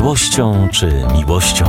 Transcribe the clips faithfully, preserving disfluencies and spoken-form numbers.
złością czy miłością.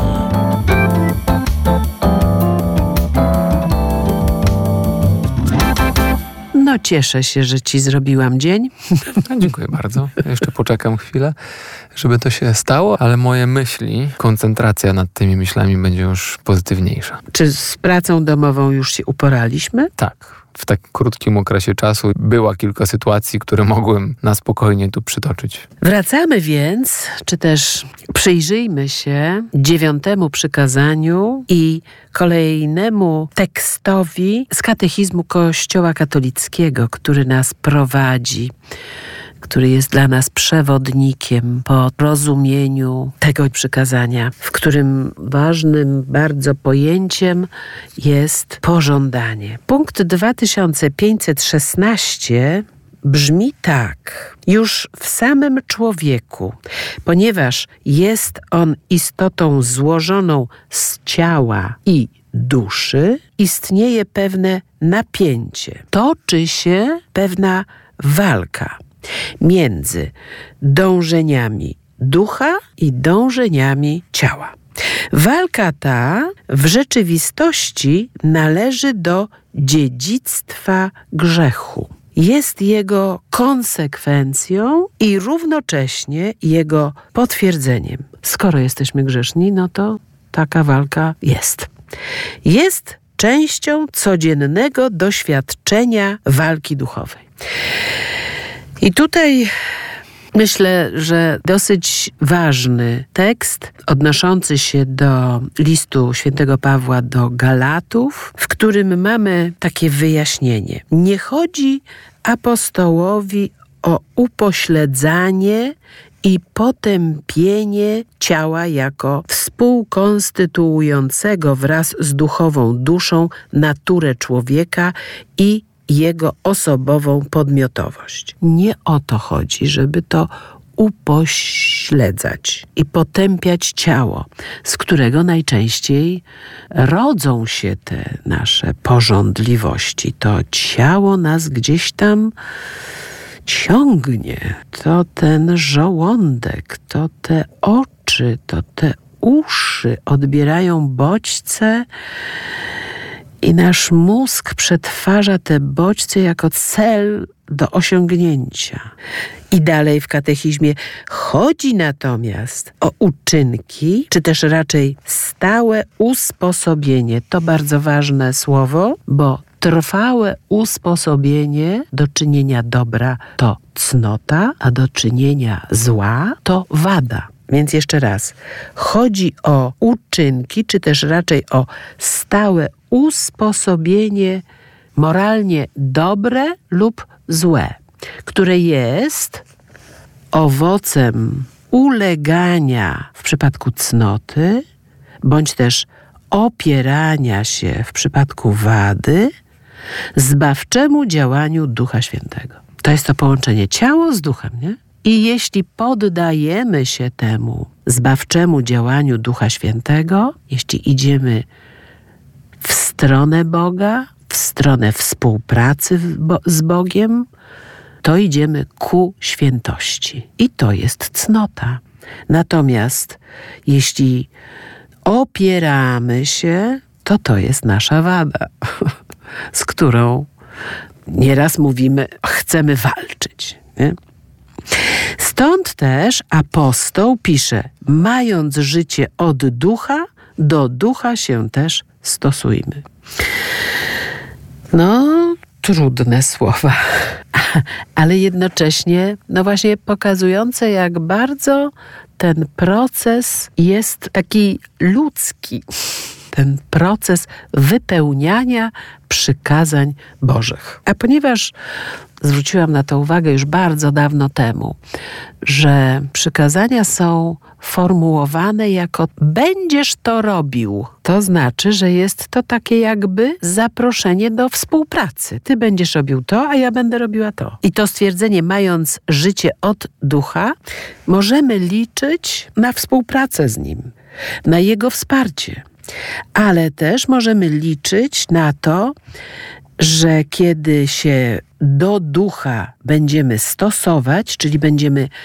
No cieszę się, że ci zrobiłam dzień. No, dziękuję bardzo. Jeszcze poczekam chwilę, żeby to się stało, ale moje myśli, koncentracja nad tymi myślami będzie już pozytywniejsza. Czy z pracą domową już się uporaliśmy? Tak. W tak krótkim okresie czasu była kilka sytuacji, które mogłem na spokojnie tu przytoczyć. Wracamy więc, czy też przyjrzyjmy się dziewiątemu przykazaniu i kolejnemu tekstowi z katechizmu Kościoła katolickiego, który nas prowadzi, który jest dla nas przewodnikiem po rozumieniu tego przykazania, w którym ważnym bardzo pojęciem jest pożądanie. Punkt dwa tysiące pięćset szesnaście brzmi tak. Już w samym człowieku, ponieważ jest on istotą złożoną z ciała i duszy, istnieje pewne napięcie. Toczy się pewna walka między dążeniami ducha i dążeniami ciała. Walka ta w rzeczywistości należy do dziedzictwa grzechu. Jest jego konsekwencją i równocześnie jego potwierdzeniem. Skoro jesteśmy grzeszni, no to taka walka jest. Jest częścią codziennego doświadczenia walki duchowej. I tutaj myślę, że dosyć ważny tekst odnoszący się do listu świętego Pawła do Galatów, w którym mamy takie wyjaśnienie. Nie chodzi apostołowi o upośledzanie i potępienie ciała jako współkonstytuującego wraz z duchową duszą naturę człowieka i jego osobową podmiotowość. Nie o to chodzi, żeby to upośledzać i potępiać ciało, z którego najczęściej rodzą się te nasze pożądliwości. To ciało nas gdzieś tam ciągnie. To ten żołądek, to te oczy, to te uszy odbierają bodźce i nasz mózg przetwarza te bodźce jako cel do osiągnięcia. I dalej w katechizmie chodzi natomiast o uczynki, czy też raczej stałe usposobienie. To bardzo ważne słowo, bo trwałe usposobienie do czynienia dobra to cnota, a do czynienia zła to wada. Więc jeszcze raz, chodzi o uczynki, czy też raczej o stałe usposobienie moralnie dobre lub złe, które jest owocem ulegania w przypadku cnoty, bądź też opierania się w przypadku wady zbawczemu działaniu Ducha Świętego. To jest to połączenie ciało z duchem, nie? I jeśli poddajemy się temu zbawczemu działaniu Ducha Świętego, jeśli idziemy w stronę Boga, w stronę współpracy z Bogiem, to idziemy ku świętości. I to jest cnota. Natomiast jeśli opieramy się, to to jest nasza wada, z którą nieraz mówimy, chcemy walczyć. Nie? Stąd też apostoł pisze, mając życie od ducha, do ducha się też stosujmy. No, trudne słowa, ale jednocześnie, no właśnie pokazujące, jak bardzo ten proces jest taki ludzki. Ten proces wypełniania przykazań Bożych. A ponieważ zwróciłam na to uwagę już bardzo dawno temu, że przykazania są formułowane jako będziesz to robił. To znaczy, że jest to takie jakby zaproszenie do współpracy. Ty będziesz robił to, a ja będę robiła to. I to stwierdzenie, mając życie od ducha, możemy liczyć na współpracę z nim, na jego wsparcie. Ale też możemy liczyć na to, że kiedy się do ducha będziemy stosować, czyli będziemy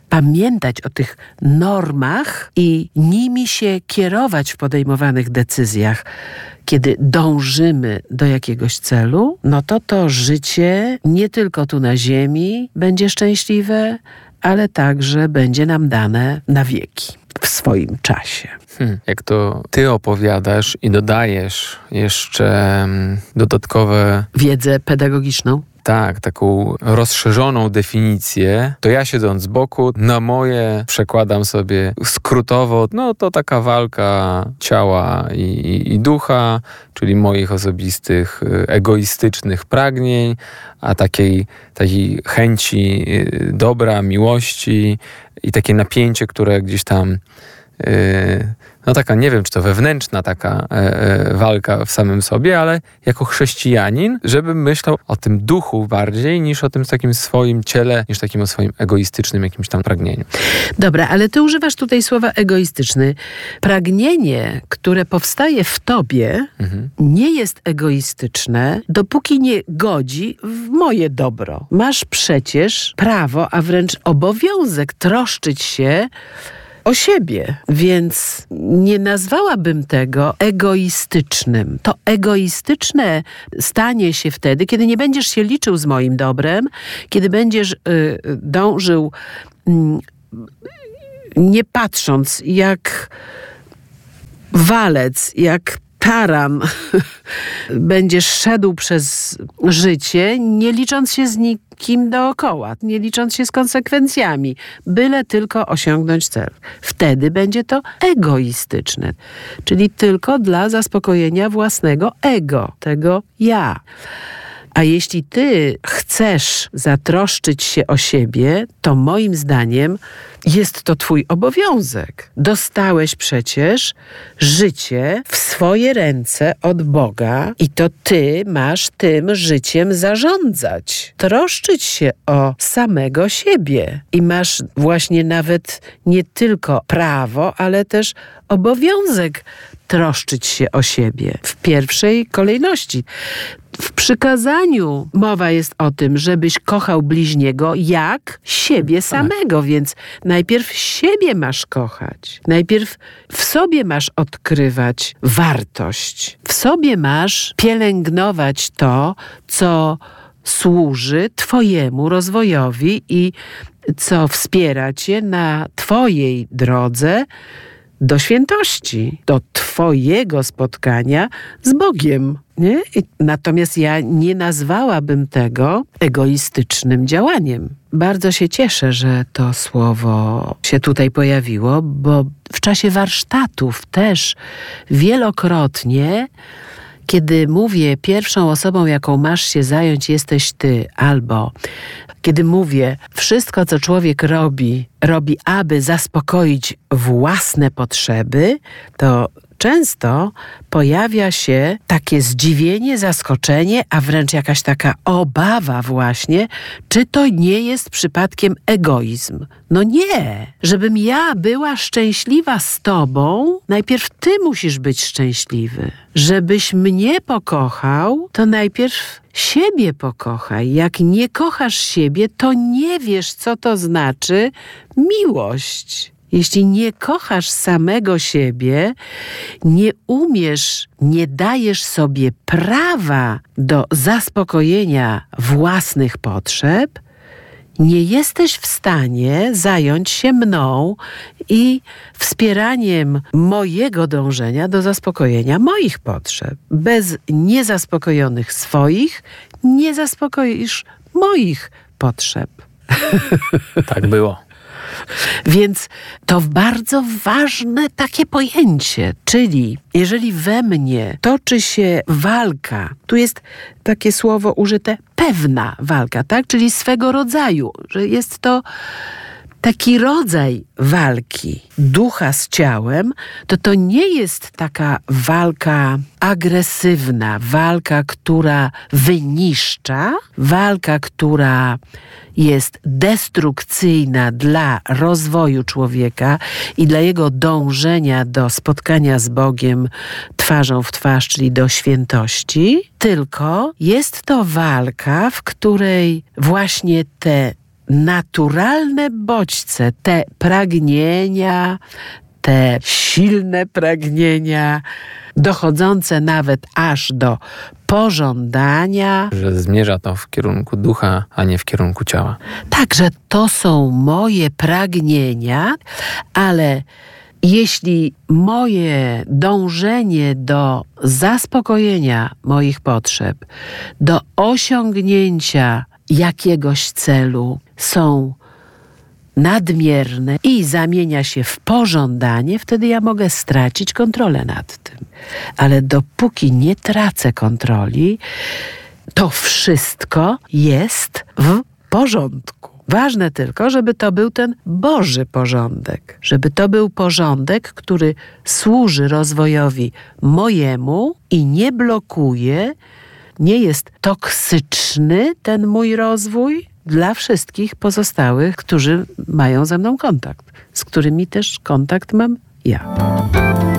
pamiętać o tych normach i nimi się kierować w podejmowanych decyzjach, kiedy dążymy do jakiegoś celu, no to to życie nie tylko tu na ziemi będzie szczęśliwe, ale także będzie nam dane na wieki w swoim czasie. Hmm, jak to ty opowiadasz i dodajesz jeszcze um, dodatkowe... Wiedzę pedagogiczną. Tak, taką rozszerzoną definicję, to ja siedząc z boku, na moje przekładam sobie skrótowo, no to taka walka ciała i, i, i ducha, czyli moich osobistych, egoistycznych pragnień, a takiej, takiej chęci dobra, miłości i takie napięcie, które gdzieś tam... Yy, no taka, nie wiem, czy to wewnętrzna taka e, e, walka w samym sobie, ale jako chrześcijanin, żebym myślał o tym duchu bardziej niż o tym takim swoim ciele, niż takim o swoim egoistycznym jakimś tam pragnieniu. Dobra, ale ty używasz tutaj słowa egoistyczny. Pragnienie, które powstaje w tobie, mhm. nie jest egoistyczne, dopóki nie godzi w moje dobro. Masz przecież prawo, a wręcz obowiązek troszczyć się o siebie, więc nie nazwałabym tego egoistycznym. To egoistyczne stanie się wtedy, kiedy nie będziesz się liczył z moim dobrem, kiedy będziesz y, dążył y, nie patrząc jak walec, jak taran będziesz szedł przez życie, nie licząc się z nikim dookoła, nie licząc się z konsekwencjami, byle tylko osiągnąć cel. Wtedy będzie to egoistyczne, czyli tylko dla zaspokojenia własnego ego, tego ja. A jeśli ty chcesz zatroszczyć się o siebie, to moim zdaniem jest to twój obowiązek. Dostałeś przecież życie w swoje ręce od Boga i to ty masz tym życiem zarządzać. Troszczyć się o samego siebie. I masz właśnie nawet nie tylko prawo, ale też obowiązek troszczyć się o siebie w pierwszej kolejności. W przykazaniu mowa jest o tym, żebyś kochał bliźniego jak siebie samego, więc najpierw siebie masz kochać. Najpierw w sobie masz odkrywać wartość. W sobie masz pielęgnować to, co służy twojemu rozwojowi i co wspiera cię na twojej drodze do świętości, do twojego spotkania z Bogiem. Nie? I natomiast ja nie nazwałabym tego egoistycznym działaniem. Bardzo się cieszę, że to słowo się tutaj pojawiło, bo w czasie warsztatów też wielokrotnie, kiedy mówię pierwszą osobą, jaką masz się zająć, jesteś ty, albo kiedy mówię, wszystko, co człowiek robi, robi, aby zaspokoić własne potrzeby, to często pojawia się takie zdziwienie, zaskoczenie, a wręcz jakaś taka obawa właśnie, czy to nie jest przypadkiem egoizm. No nie. Żebym ja była szczęśliwa z tobą, najpierw ty musisz być szczęśliwy. Żebyś mnie pokochał, to najpierw siebie pokochaj. Jak nie kochasz siebie, to nie wiesz, co to znaczy miłość. Jeśli nie kochasz samego siebie, nie umiesz, nie dajesz sobie prawa do zaspokojenia własnych potrzeb, nie jesteś w stanie zająć się mną i wspieraniem mojego dążenia do zaspokojenia moich potrzeb. Bez niezaspokojonych swoich nie zaspokoisz moich potrzeb. Tak było. Więc to bardzo ważne takie pojęcie, czyli jeżeli we mnie toczy się walka, tu jest takie słowo użyte, pewna walka, tak? Czyli swego rodzaju, że jest to taki rodzaj walki ducha z ciałem, to to nie jest taka walka agresywna, walka, która wyniszcza, walka, która jest destrukcyjna dla rozwoju człowieka i dla jego dążenia do spotkania z Bogiem twarzą w twarz, czyli do świętości, tylko jest to walka, w której właśnie te naturalne bodźce, te pragnienia, te silne pragnienia, dochodzące nawet aż do pożądania. Że zmierza to w kierunku ducha, a nie w kierunku ciała. Także to są moje pragnienia, ale jeśli moje dążenie do zaspokojenia moich potrzeb, do osiągnięcia jakiegoś celu są nadmierne i zamienia się w pożądanie, wtedy ja mogę stracić kontrolę nad tym. Ale dopóki nie tracę kontroli, to wszystko jest w porządku. Ważne tylko, żeby to był ten Boży porządek. Żeby to był porządek, który służy rozwojowi mojemu i nie blokuje, nie jest toksyczny ten mój rozwój dla wszystkich pozostałych, którzy mają ze mną kontakt, z którymi też kontakt mam ja.